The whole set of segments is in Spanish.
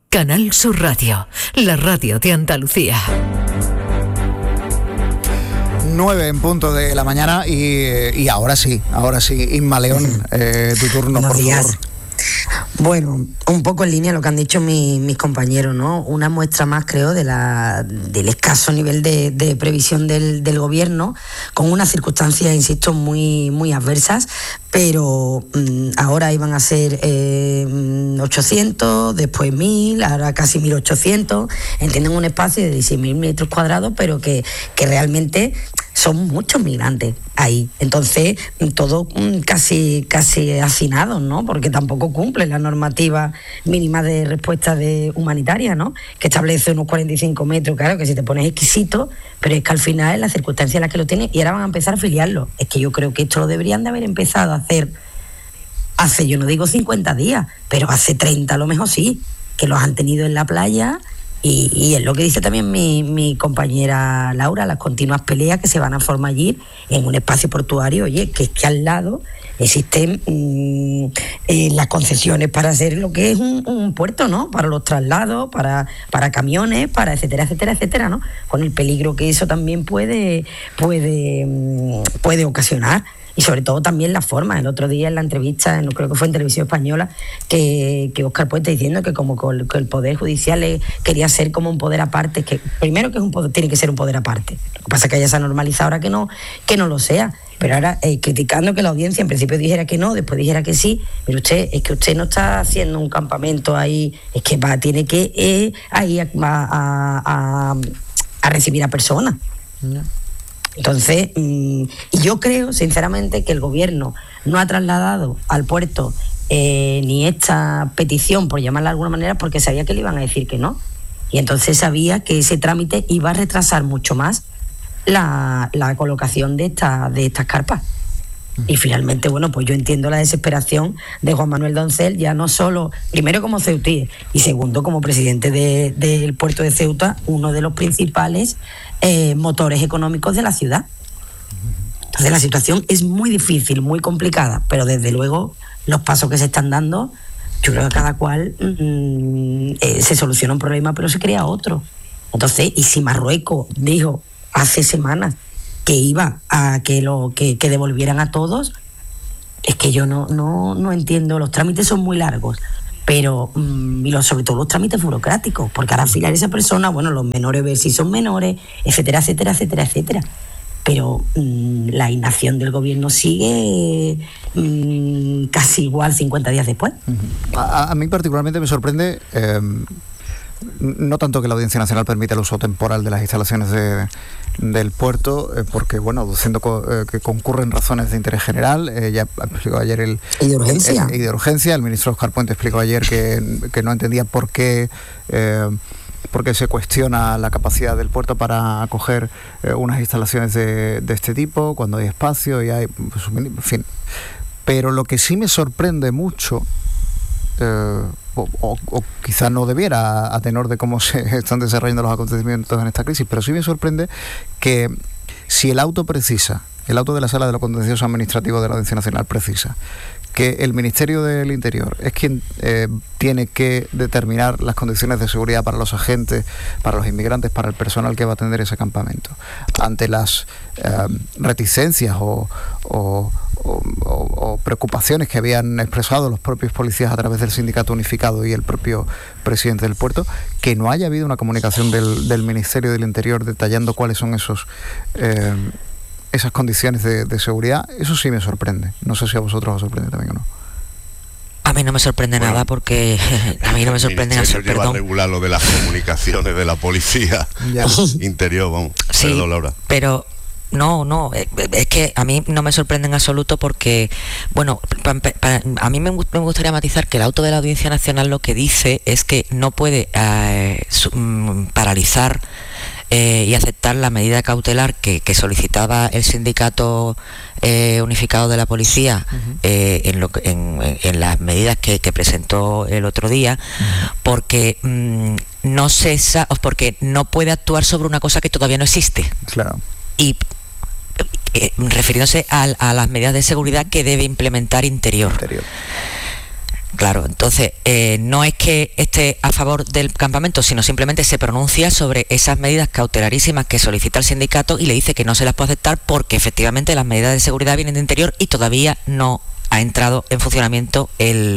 Canal Sur Radio, la radio de Andalucía. 9 en punto de la mañana y ahora sí, Inma León, tu turno, por favor. Bueno, un poco en línea lo que han dicho mis compañeros, ¿no? Una muestra más, creo, del escaso nivel de previsión del gobierno, con unas circunstancias, insisto, muy, muy adversas, pero ahora iban a ser 800, después 1000, ahora casi 1800, entienden un espacio de 16.000 metros cuadrados, pero que realmente son muchos migrantes ahí. Entonces, todo casi hacinados, ¿no? Porque tampoco cumplen la normativa mínima de respuesta humanitaria, ¿no? Que establece unos 45 metros, claro, que si te pones exquisito, pero es que al final es la circunstancia en la que lo tienen y ahora van a empezar a afiliarlo. Es que yo creo que esto lo deberían de haber empezado a hacer hace, yo no digo 50 días, pero hace 30 a lo mejor sí, que los han tenido en la playa. Y es lo que dice también mi compañera Laura, las continuas peleas que se van a formar allí en un espacio portuario, oye, que es que al lado existen las concesiones para hacer lo que es un puerto, ¿no? Para los traslados, para camiones, para etcétera, ¿no? Con el peligro que eso también puede ocasionar. Y sobre todo también la forma. El otro día en la entrevista, creo que fue en Televisión Española, que Óscar Puente diciendo que como que el Poder Judicial quería ser como un poder aparte, que primero que es un poder, tiene que ser un poder aparte. Lo que pasa es que ya se ha normalizado ahora que no lo sea. Pero ahora criticando que la audiencia en principio dijera que no, después dijera que sí, pero es que usted no está haciendo un campamento ahí, es que tiene que ahí a recibir a personas. No. Entonces, y yo creo, sinceramente, que el gobierno no ha trasladado al puerto ni esta petición, por llamarla de alguna manera, porque sabía que le iban a decir que no. Y entonces sabía que ese trámite iba a retrasar mucho más la colocación de estas carpas. Y finalmente, bueno, pues yo entiendo la desesperación de Juan Manuel Doncel, ya no solo, primero como ceutí y segundo como presidente del puerto de Ceuta, uno de los principales motores económicos de la ciudad. Entonces la situación es muy difícil, muy complicada, pero desde luego los pasos que se están dando, yo creo que cada cual se soluciona un problema, pero se crea otro. Entonces, y si Marruecos dijo hace semanas que iba a que devolvieran a todos, es que yo no entiendo. Los trámites son muy largos, pero sobre todo los trámites burocráticos, porque ahora afilar a esa persona, bueno, los menores, ver si son menores, etcétera. Pero la inacción del gobierno sigue casi igual 50 días después. A mí particularmente me sorprende no tanto que la Audiencia Nacional permita el uso temporal de las instalaciones del puerto, porque, bueno, diciendo que concurren razones de interés general, ya explicó ayer y de urgencia. Y de urgencia. El ministro Óscar Puente explicó ayer que no entendía por qué se cuestiona la capacidad del puerto para acoger unas instalaciones de este tipo, cuando hay espacio y hay, pues, en fin. Pero lo que sí me sorprende mucho, o quizás no debiera, a tenor de cómo se están desarrollando los acontecimientos en esta crisis, pero sí me sorprende que si el auto de la Sala de lo Contencioso Administrativo de la Audiencia Nacional precisa que el Ministerio del Interior es quien tiene que determinar las condiciones de seguridad para los agentes, para los inmigrantes, para el personal que va a atender ese campamento, ante las reticencias o preocupaciones que habían expresado los propios policías a través del Sindicato Unificado y el propio presidente del puerto, que no haya habido una comunicación del Ministerio del Interior detallando cuáles son esas condiciones de seguridad, eso sí me sorprende. No sé si a vosotros os sorprende también o no. A mí no me sorprende nada, porque a mí no me sorprende nada. Lleva a regular lo de las comunicaciones de la policía interior, vamos. Sí, perdón, Laura. Pero no, es que a mí no me sorprende en absoluto, porque, bueno, a mí me gustaría matizar que el auto de la Audiencia Nacional lo que dice es que no puede paralizar y aceptar la medida cautelar que solicitaba el Sindicato Unificado de la Policía en las medidas que presentó el otro día, porque no cesa, porque no puede actuar sobre una cosa que todavía no existe. Claro. Y refiriéndose a las medidas de seguridad que debe implementar Interior. Claro, entonces no es que esté a favor del campamento, sino simplemente se pronuncia sobre esas medidas cautelarísimas que solicita el sindicato y le dice que no se las puede aceptar porque efectivamente las medidas de seguridad vienen de interior y todavía no ha entrado en funcionamiento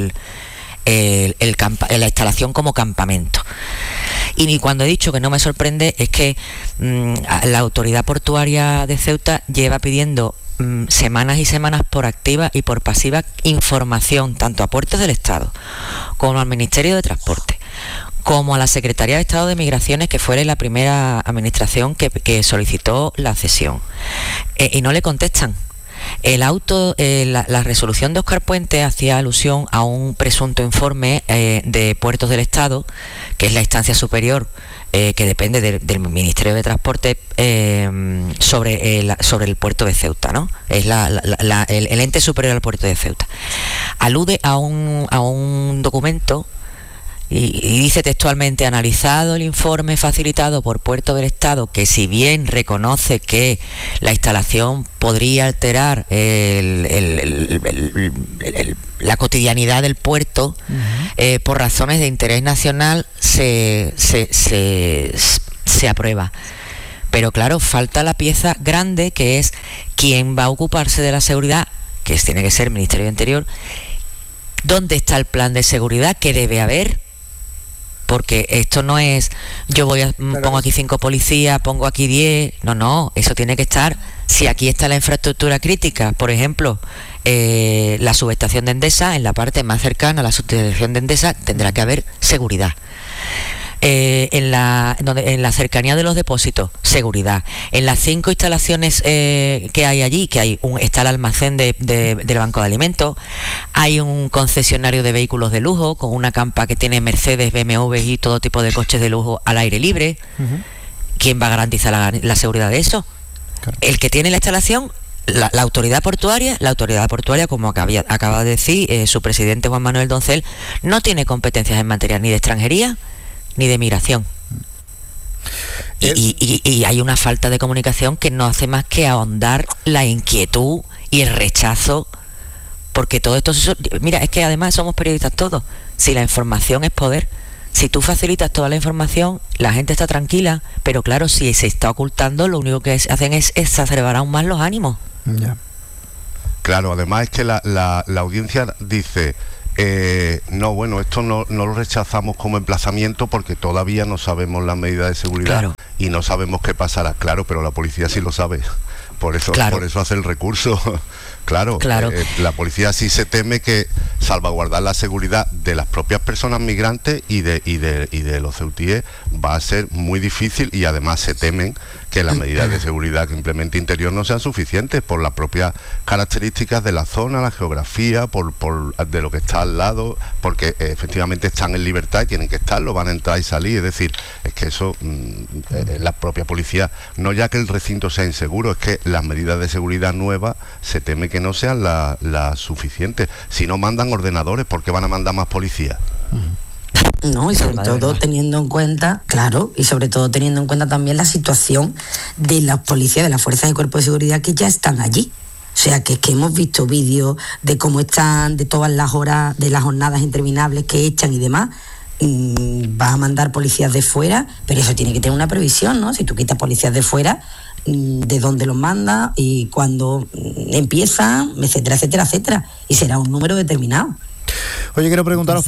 la instalación como campamento. Y cuando he dicho que no me sorprende es que la autoridad portuaria de Ceuta lleva pidiendo semanas y semanas por activa y por pasiva información tanto a Puertos del Estado como al Ministerio de Transporte como a la Secretaría de Estado de Migraciones, que fue la primera administración que solicitó la cesión, y no le contestan. La resolución de Óscar Puente hacía alusión a un presunto informe de Puertos del Estado, que es la instancia superior que depende del Ministerio de Transporte sobre el puerto de Ceuta, ¿no? Es el ente superior al puerto de Ceuta. Alude a un documento y dice textualmente: analizado el informe facilitado por Puerto del Estado, que si bien reconoce que la instalación podría alterar la cotidianidad del puerto, por razones de interés nacional se aprueba. Pero claro, falta la pieza grande, que es quién va a ocuparse de la seguridad, que tiene que ser el Ministerio de Interior. ¿Dónde está el plan de seguridad que debe haber? Porque esto no es pongo aquí 5 policías, pongo aquí 10, no, eso tiene que estar. Si aquí está la infraestructura crítica, por ejemplo, la subestación de Endesa, en la parte más cercana a la subestación de Endesa tendrá que haber seguridad. En la cercanía de los depósitos, seguridad. En las 5 instalaciones que hay allí, está el almacén del Banco de Alimentos, hay un concesionario de vehículos de lujo con una campa que tiene Mercedes, BMW y todo tipo de coches de lujo al aire libre. ¿Quién va a garantizar la seguridad de eso? Claro. El que tiene la instalación, la autoridad portuaria, como acaba de decir su presidente Juan Manuel Doncel, no tiene competencias en materia ni de extranjería ni de migración. Y hay una falta de comunicación que no hace más que ahondar la inquietud y el rechazo, porque todo esto... Mira, es que además somos periodistas todos. Si la información es poder, si tú facilitas toda la información, la gente está tranquila, pero claro, si se está ocultando, lo único que hacen es exacerbar aún más los ánimos. Ya. Claro, además es que la audiencia dice... no, bueno, esto no lo rechazamos como emplazamiento porque todavía no sabemos las medidas de seguridad. Claro. Y no sabemos qué pasará. Claro, pero la policía sí lo sabe. Por eso hace el recurso. Claro. La policía sí se teme que salvaguardar la seguridad de las propias personas migrantes y de los ceutíes va a ser muy difícil, y además se temen que las medidas de seguridad que implemente Interior no sean suficientes por las propias características de la zona, la geografía, por de lo que está al lado, porque efectivamente están en libertad y tienen que estarlo, van a entrar y salir. Es decir, es que eso la propia policía, no ya que el recinto sea inseguro, es que las medidas de seguridad nuevas se teme que no sean las suficientes. Si no mandan ordenadores, ¿por qué van a mandar más policías? No, y sobre todo teniendo en cuenta, también la situación de las policías, de las fuerzas y cuerpos de seguridad que ya están allí. O sea, que hemos visto vídeos de cómo están, de todas las horas, de las jornadas interminables que echan y demás. Va a mandar policías de fuera, pero eso tiene que tener una previsión, ¿no? Si tú quitas policías de fuera, de dónde los manda y cuándo empiezan, etcétera, etcétera, etcétera. Y será un número determinado. Oye, quiero preguntaros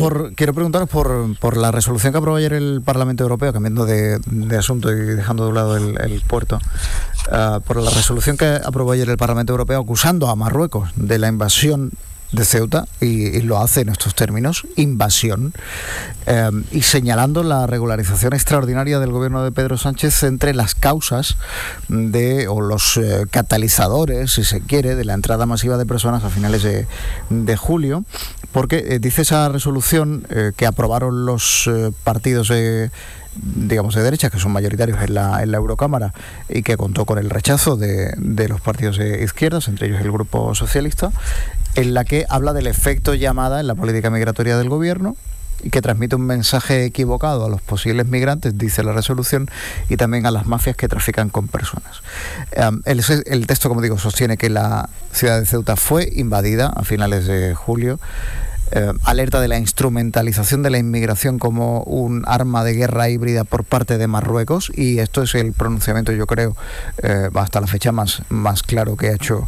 por la resolución que aprobó ayer el Parlamento Europeo, cambiando de asunto y dejando de un lado el puerto, por la resolución que aprobó ayer el Parlamento Europeo acusando a Marruecos de la invasión de Ceuta, y lo hace en estos términos, invasión, y señalando la regularización extraordinaria del gobierno de Pedro Sánchez entre las causas o los catalizadores, si se quiere, de la entrada masiva de personas a finales de julio, porque dice esa resolución que aprobaron los partidos de derecha, que son mayoritarios en la Eurocámara, y que contó con el rechazo de los partidos de izquierdas, entre ellos el Grupo Socialista, en la que habla del efecto llamada en la política migratoria del gobierno y que transmite un mensaje equivocado a los posibles migrantes, dice la resolución, y también a las mafias que trafican con personas. El texto, como digo, sostiene que la ciudad de Ceuta fue invadida a finales de julio alerta de la instrumentalización de la inmigración como un arma de guerra híbrida por parte de Marruecos, y esto es el pronunciamiento, yo creo, hasta la fecha más claro que ha hecho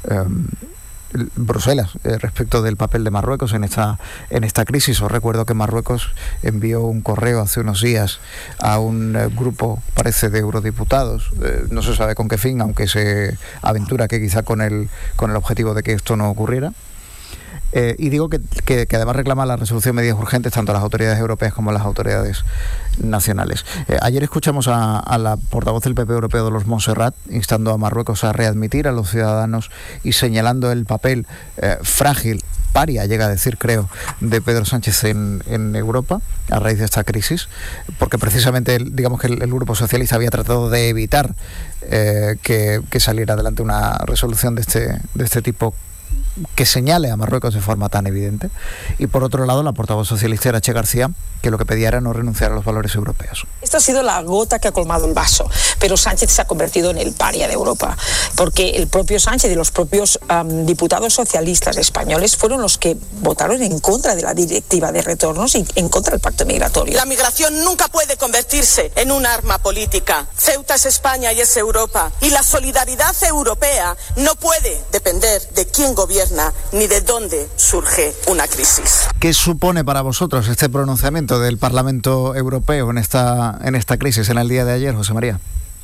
Bruselas respecto del papel de Marruecos en esta crisis. Os recuerdo que Marruecos envió un correo hace unos días a un grupo, parece, de eurodiputados, no se sabe con qué fin, aunque se aventura que quizá con el objetivo de que esto no ocurriera. Y digo que además reclama la resolución de medidas urgentes tanto a las autoridades europeas como a las autoridades nacionales. Ayer escuchamos a la portavoz del PP europeo, Dolors Montserrat, instando a Marruecos a readmitir a los ciudadanos y señalando el papel frágil, paria, llega a decir, creo, de Pedro Sánchez en Europa a raíz de esta crisis, porque precisamente digamos que el Grupo Socialista había tratado de evitar que saliera adelante una resolución de este tipo que señale a Marruecos de forma tan evidente. Y por otro lado, la portavoz socialista Irache García, que lo que pedía era no renunciar a los valores europeos. Esta ha sido la gota que ha colmado el vaso, pero Sánchez se ha convertido en el paria de Europa, porque el propio Sánchez y los propios diputados socialistas españoles fueron los que votaron en contra de la directiva de retornos y en contra del pacto migratorio. La migración nunca puede convertirse en un arma política. Ceuta es España y es Europa, y la solidaridad europea no puede depender de quién gobierna ni de dónde surge una crisis. ¿Qué supone para vosotros este pronunciamiento del Parlamento Europeo en esta crisis, en el día de ayer, José María?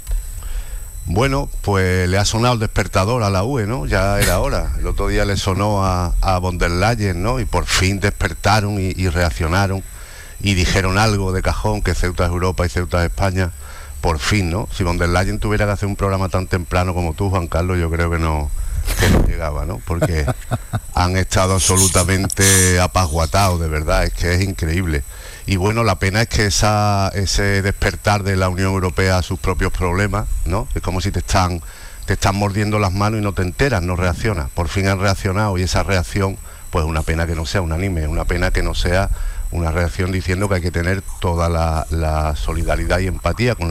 Bueno, pues le ha sonado el despertador a la UE, ¿no? Ya era hora. El otro día le sonó a von der Leyen, ¿no? Y por fin despertaron y reaccionaron y dijeron algo de cajón, que Ceuta es Europa y Ceuta es España. Por fin, ¿no? Si von der Leyen tuviera que hacer un programa tan temprano como tú, Juan Carlos, yo creo que no llegaba, ¿no? Porque han estado absolutamente apasguatados, de verdad, es que es increíble. Y bueno, la pena es que ese despertar de la Unión Europea a sus propios problemas, ¿no? Es como si te están mordiendo las manos y no te enteras, no reaccionas. Por fin han reaccionado, y esa reacción, pues una pena que no sea unánime, una pena que no sea una reacción diciendo que hay que tener toda la solidaridad y empatía con